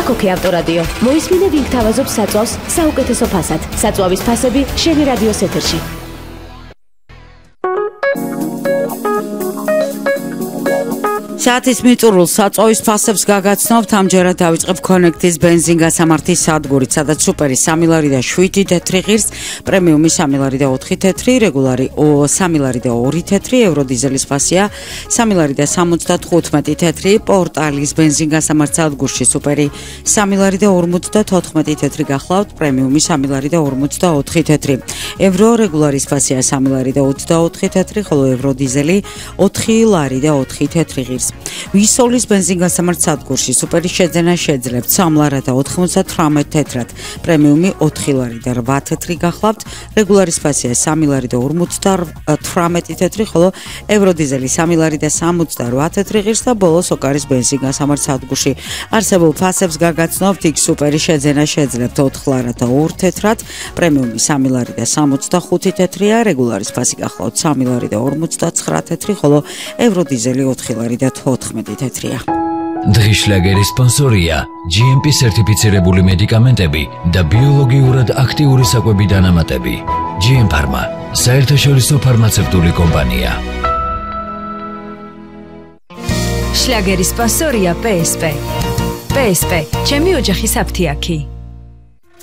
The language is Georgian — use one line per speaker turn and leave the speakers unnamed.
აქოქე ავტორადიო. მოისმინე ვინ გთავაზობს საწვავს საუკეთესო ფასად. საწვავის ფასები შენი რადიოს ეთერში.
საათის მიწურულს საწვავის ფასებს გაგაცნობთ. ამჯერად დავიწყებ Connect-ის ბენზინგასამართის სადგურით, სადაც სუპერი 3 ლარი და 7 თეთრი ღირს, პრემიუმი 3 ლარი და 4 თეთრი, რეგულარი 3 ლარი და 2 თეთრი, ევროდიზელის ფასია 3 ლარი და 75 თეთრი, პორტალის ბენზინგასამართ სადგურში სუპერი 3 ლარი და 54 თეთრი გახლავთ, პრემიუმი 3 ლარი და 44 თეთრი, ევრო რეგულარის ფასია 3 ლარი და 24 თეთრი, ხოლო ევროდიზელი 4 ლარი და 4 თეთრი ღირს. ვისოლის ბენზინგასამართ სადგურში სუპერი შეძენა შეძლებთ 3 ლარი და 98 თეთრად, პრემიუმი 4 ლარი და 8 თეთრი გახლავთ, რეგულარის ფასია 3 ლარი და 58 თეთრი, ხოლო ევროდიზელი 3 ლარი და 68 თეთრი ღირს და ბოლოს ოკარის ბენზინგასამართ სადგურში არსებულ ფასებს გაგაცნობთ. იქ სუპერი შეძენა შეძლებთ 4 ლარი და 2 თეთრად, პრემიუმი 3 ლარი და 65 თეთრია, რეგულარის ფასი გახლავთ 3 ლარი და 59 თეთრი, ხოლო ევროდიზელი 4 ლარი და 14 თეთრია.
დღის შლაგერის სპონსორია GMP სერტიფიცირებული მედიკამენტები და ბიოლოგიურად აქტიური საკვები დანამატები. GM Pharma, საერთაშორისო ფარმაცევტული კომპანია.
შლაგერის სპონსორია PSP. PSP, ჩემი ოჯახის აფთიაქი.